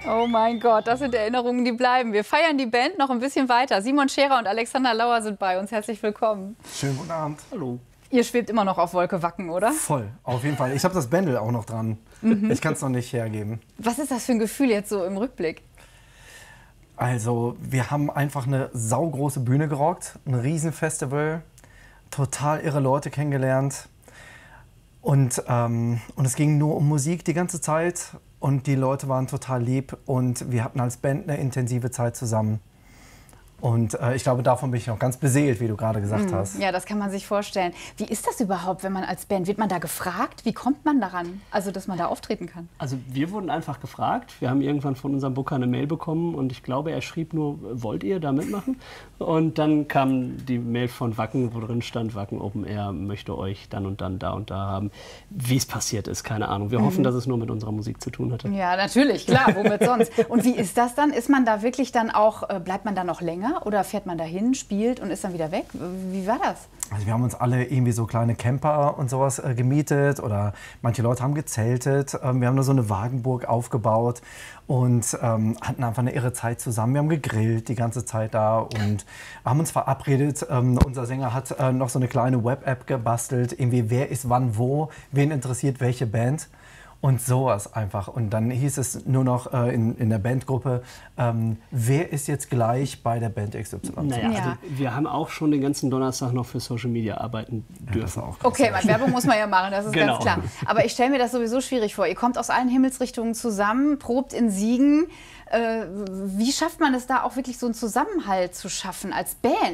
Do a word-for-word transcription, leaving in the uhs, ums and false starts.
Oh mein Gott, das sind Erinnerungen, die bleiben. Wir feiern die Band noch ein bisschen weiter. Simon Scherer und Alexander Lauer sind bei uns. Herzlich willkommen. Schönen guten Abend. Hallo. Ihr schwebt immer noch auf Wolke Wacken, oder? Voll, auf jeden Fall. Ich habe das Bändel auch noch dran. Mhm. Ich kann es noch nicht hergeben. Was ist das für ein Gefühl jetzt so im Rückblick? Also, wir haben einfach eine saugroße Bühne gerockt, ein Riesenfestival, total irre Leute kennengelernt. Und, ähm, und es ging nur um Musik die ganze Zeit und die Leute waren total lieb und wir hatten als Band eine intensive Zeit zusammen. Und äh, ich glaube, davon bin ich noch ganz beseelt, wie du gerade gesagt mm, hast. Ja, das kann man sich vorstellen. Wie ist das überhaupt, wenn man als Band, wird man da gefragt? Wie kommt man daran, also dass man da auftreten kann? Also wir wurden einfach gefragt. Wir haben irgendwann von unserem Booker eine Mail bekommen und ich glaube, er schrieb nur, wollt ihr da mitmachen? Und dann kam die Mail von Wacken, wo drin stand, Wacken Open Air möchte euch dann und dann da und da haben. Wie es passiert ist, keine Ahnung. Wir mhm. hoffen, dass es nur mit unserer Musik zu tun hatte. Ja, natürlich, klar, womit sonst? Und wie ist das dann? Ist man da wirklich dann auch, äh, bleibt man da noch länger? Oder fährt man dahin, spielt und ist dann wieder weg? Wie war das? Also wir haben uns alle irgendwie so kleine Camper und sowas äh, gemietet oder manche Leute haben gezeltet. Ähm, wir haben da so eine Wagenburg aufgebaut und ähm, hatten einfach eine irre Zeit zusammen. Wir haben gegrillt die ganze Zeit da und haben uns verabredet. Ähm, unser Sänger hat äh, noch so eine kleine Web-App gebastelt, irgendwie wer ist wann wo, wen interessiert welche Band. Und sowas einfach. Und dann hieß es nur noch äh, in, in der Bandgruppe, ähm, wer ist jetzt gleich bei der Band X Y? Naja, ja. also wir haben auch schon den ganzen Donnerstag noch für Social Media arbeiten dürfen. Ja, auch okay, mal Werbung muss man ja machen, das ist genau. ganz klar. Aber ich stelle mir das sowieso schwierig vor. Ihr kommt aus allen Himmelsrichtungen zusammen, probt in Siegen. Äh, wie schafft man es da auch wirklich so einen Zusammenhalt zu schaffen als Band?